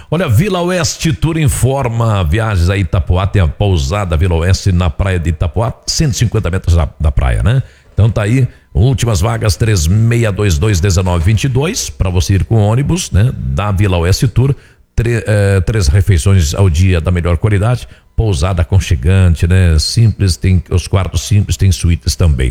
Olha, Vila Oeste Tour informa viagens a Itapoá, tem a pousada Vila Oeste na praia de Itapoá, 150 metros da praia, né? Então tá aí, últimas vagas 3622-1922 para você ir com ônibus, né? Da Vila Oeste Tour, 3 refeições ao dia da melhor qualidade, pousada aconchegante, né? Simples, tem os quartos simples, tem suítes também.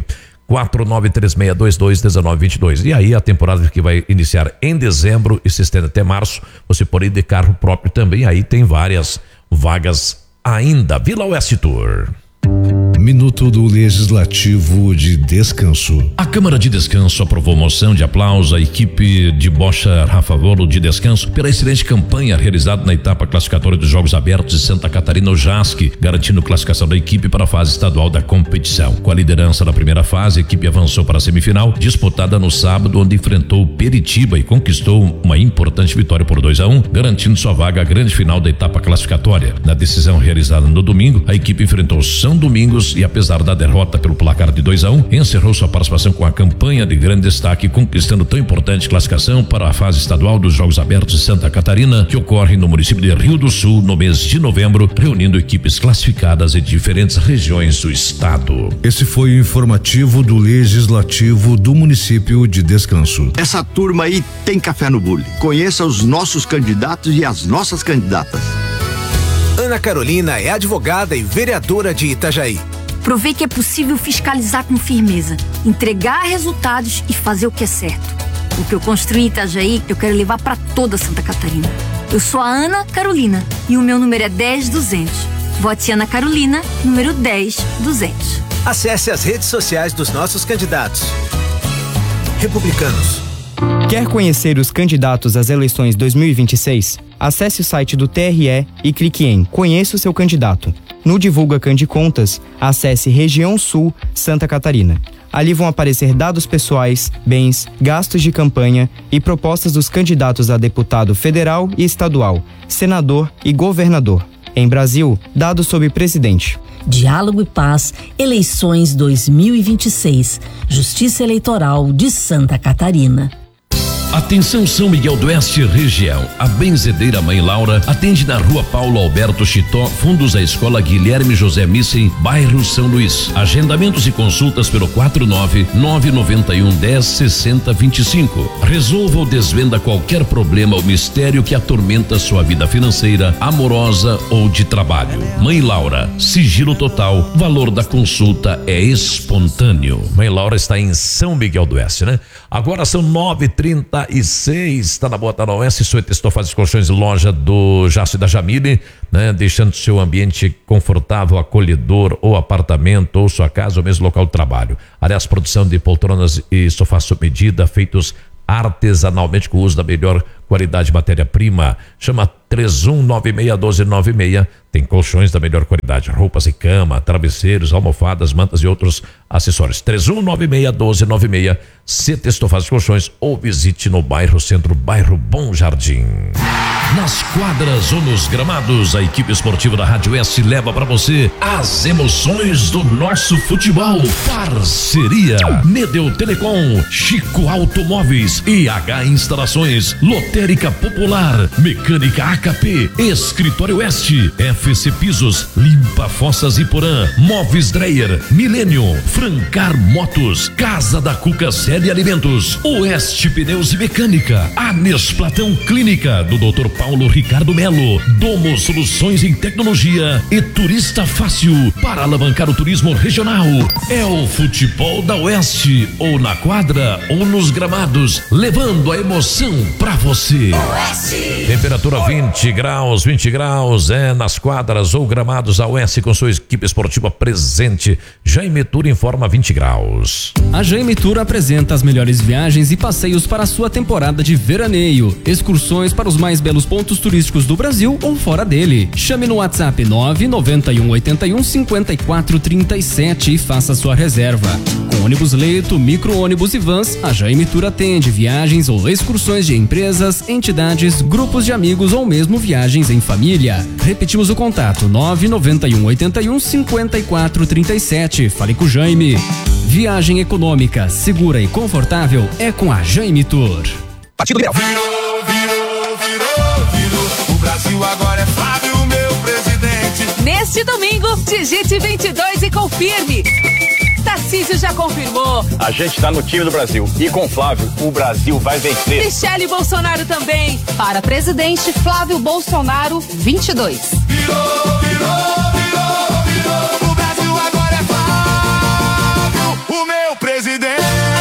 4936221922. E aí a temporada que vai iniciar em dezembro e se estende até março, você pode ir de carro próprio também, aí tem várias vagas ainda. Vila Oeste Tour. Minuto do Legislativo de Descanso. A Câmara de Descanso aprovou moção de aplauso à equipe de Bocha Rafavolo de Descanso pela excelente campanha realizada na etapa classificatória dos Jogos Abertos de Santa Catarina, o JASC, garantindo classificação da equipe para a fase estadual da competição. Com a liderança da primeira fase, a equipe avançou para a semifinal, disputada no sábado, onde enfrentou Peritiba e conquistou uma importante vitória por 2-1, garantindo sua vaga à grande final da etapa classificatória. Na decisão realizada no domingo, a equipe enfrentou São Domingos e, apesar da derrota pelo placar de 2-1, encerrou sua participação com a campanha de grande destaque, conquistando tão importante classificação para a fase estadual dos Jogos Abertos de Santa Catarina, que ocorre no município de Rio do Sul no mês de novembro, reunindo equipes classificadas em diferentes regiões do estado. Esse foi o informativo do Legislativo do município de Descanso. Essa turma aí tem café no bule. Conheça os nossos candidatos e as nossas candidatas. Ana Carolina é advogada e vereadora de Itajaí. Provei que é possível fiscalizar com firmeza, entregar resultados e fazer o que é certo. O que eu construí em Itajaí, eu quero levar para toda Santa Catarina. Eu sou a Ana Carolina e o meu número é 10200. Vote Ana Carolina, número 10200. Acesse as redes sociais dos nossos candidatos. Republicanos. Quer conhecer os candidatos às eleições 2026? Acesse o site do TRE e clique em Conheça o seu candidato. No Divulga Candicontas, acesse Região Sul, Santa Catarina. Ali vão aparecer dados pessoais, bens, gastos de campanha e propostas dos candidatos a deputado federal e estadual, senador e governador. Em Brasil, dados sobre presidente. Diálogo e Paz, eleições 2026, Justiça Eleitoral de Santa Catarina. Atenção São Miguel do Oeste região, a benzedeira Mãe Laura atende na rua Paulo Alberto Chitó, fundos à escola Guilherme José Missen, bairro São Luís. Agendamentos e consultas pelo 49991106025. Resolva ou desvenda qualquer problema ou mistério que atormenta sua vida financeira, amorosa ou de trabalho. Mãe Laura, sigilo total, valor da consulta é espontâneo. Mãe Laura está em São Miguel do Oeste, né? Agora são 9h36, está na Bota Oeste, Suete Estofados e Colchões, loja do Jasso e da Jamile, né? Deixando seu ambiente confortável, acolhedor, ou apartamento, ou sua casa, ou mesmo local de trabalho. Aliás, produção de poltronas e sofás sob medida, feitos artesanalmente com o uso da melhor qualidade de matéria-prima. Chama 31961296. Tem colchões da melhor qualidade, roupas e cama, travesseiros, almofadas, mantas e outros acessórios. 31961296. Sete Estofados e Colchões, ou visite no bairro Centro, bairro Bom Jardim. Nas quadras ou nos gramados, a equipe esportiva da Rádio S leva para você as emoções do nosso futebol. Parceria Medel Telecom, Chico Automóveis, IH Instalações, Lotérica Popular, Mecânica AKP, Escritório Oeste, FC Pisos, Limpa Fossas e Porã, Móveis Dreyer, Milênio, Francar Motos, Casa da Cuca Sede Alimentos, Oeste Pneus e Mecânica, Anes Platão Clínica do Dr. Paulo Ricardo Melo, Domo Soluções em Tecnologia e Turista Fácil para alavancar o turismo regional. É o futebol da Oeste, ou na quadra ou nos gramados, levando a emoção pra você. Oeste. Temperatura 20 graus, nas quadras ou gramados, a Oeste com sua equipe esportiva presente. Jaime Tour informa 20 graus. A Jaime Tour apresenta as melhores viagens e passeios para a sua temporada de veraneio. Excursões para os mais belos pontos turísticos do Brasil ou fora dele. Chame no WhatsApp 991815437 e faça sua reserva. Com ônibus leito, micro-ônibus e vans, a Jaime Tour atende viagens ou excursões de empresas, entidades, grupos de amigos ou mesmo viagens em família. Repetimos o contato 991815437. Fale com o Jaime. Viagem econômica, segura e confortável é com a Jaime Tour. Partido Liberal. Virou, o Brasil. Digite 22 e confirme. Tarcísio já confirmou. A gente tá no time do Brasil. E com Flávio, o Brasil vai vencer. Michele Bolsonaro também. Para presidente, Flávio Bolsonaro, 22. Virou. O Brasil agora é Flávio, o meu presidente.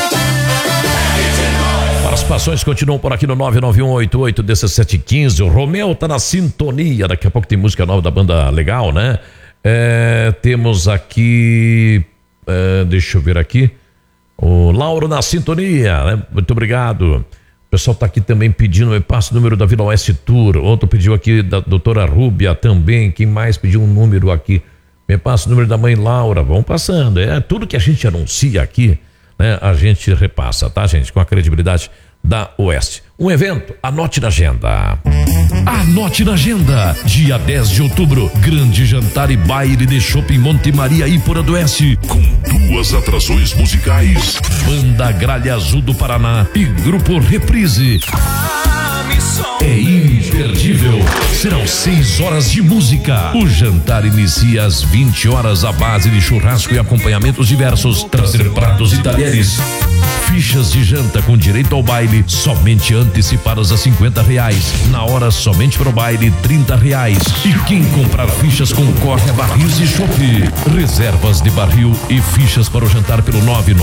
Participações continuam por aqui no 991881715. O Romeu tá na sintonia. Daqui a pouco tem música nova da banda legal, né? Temos aqui... deixa eu ver aqui. O Lauro na sintonia, né? Muito obrigado. O pessoal tá aqui também pedindo, me passa o número da Vila Oeste Tour. Outro pediu aqui da doutora Rúbia também. Quem mais pediu um número aqui? Me passa o número da mãe Laura. Vão passando. Tudo que a gente anuncia aqui, né? A gente repassa, tá, gente? Com a credibilidade da Oeste. Um evento, anote na agenda. Anote na agenda. Dia 10 de outubro, grande jantar e baile de Shopping Monte Maria Ípora do Oeste, com 2 atrações musicais: Banda Gralha Azul do Paraná e Grupo Reprise. É imperdível. Serão 6 horas de música. O jantar inicia às 20 horas à base de churrasco e acompanhamentos diversos. Trazer pratos e talheres. Fichas de janta com direito ao baile somente antecipadas a R$50. Na hora somente para o baile R$30. E quem comprar fichas concorre a barris de chopp. Reservas de barril e fichas para o jantar pelo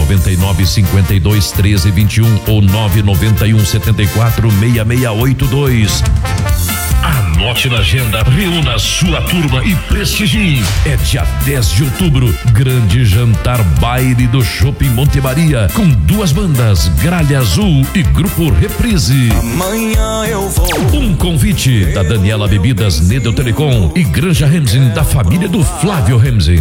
999-52-1321 ou 991-74-6682. Anote na agenda, reúna sua turma e prestigie. É dia 10 de outubro, grande jantar baile do Shopping Monte Maria, com 2 bandas, Gralha Azul e Grupo Reprise. Amanhã eu vou. Um convite da Daniela Bebidas, Nedel Telecom e Granja Remzin, da família do Flávio Remzin.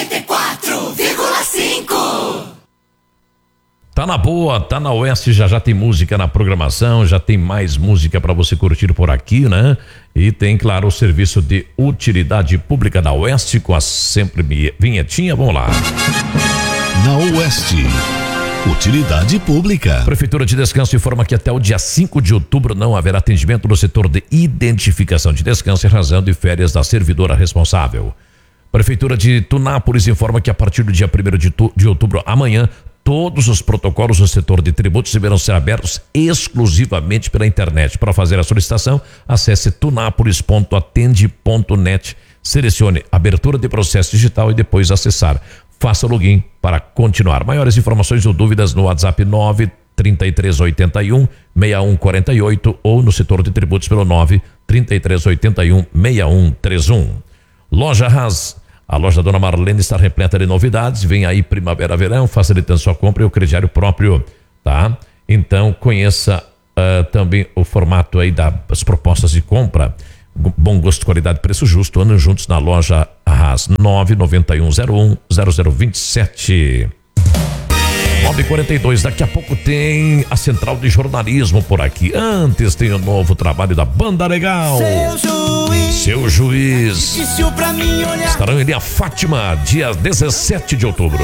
94,5. Tá na boa, tá na Oeste, já tem música na programação, já tem mais música para você curtir por aqui, né? E tem, claro, o serviço de utilidade pública da Oeste com a sempre vinhetinha, vamos lá. Na Oeste, utilidade pública. Prefeitura de Descanso informa que até o dia 5 de outubro não haverá atendimento no setor de identificação de descanso em razão de férias da servidora responsável. Prefeitura de Tunápolis informa que a partir do dia 1º de outubro, amanhã, todos os protocolos do setor de tributos deverão ser abertos exclusivamente pela internet. Para fazer a solicitação, acesse tunapolis.atende.net, selecione abertura de processo digital e depois acessar. Faça o login para continuar. Maiores informações ou dúvidas no WhatsApp 93381-6148 ou no setor de tributos pelo 93381-6131. Loja Haas. A loja Dona Marlene está repleta de novidades. Vem aí primavera-verão, facilitando sua compra e o crediário próprio, tá? Então conheça também o formato aí das propostas de compra. Bom gosto, qualidade, preço justo. Andam juntos na loja Haas. 991010027. 9h42, daqui a pouco tem a Central de Jornalismo por aqui. Antes tem o novo trabalho da Banda Legal. Seu juiz. Estarão em Linha Fátima, dia 17 de outubro.